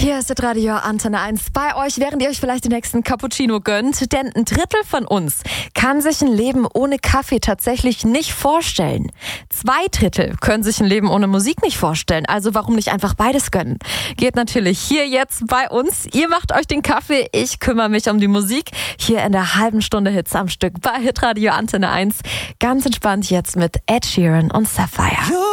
Hier ist das Radio Antenne 1 bei euch, während ihr euch vielleicht den nächsten Cappuccino gönnt. Denn ein Drittel von uns kann sich ein Leben ohne Kaffee tatsächlich nicht vorstellen. 2 Drittel können sich ein Leben ohne Musik nicht vorstellen. Also warum nicht einfach beides gönnen? Geht natürlich hier jetzt bei uns. Ihr macht euch den Kaffee, ich kümmere mich um die Musik. Hier in der halben Stunde Hits am Stück bei Hitradio Antenne 1. Ganz entspannt jetzt mit Ed Sheeran und Sapphire.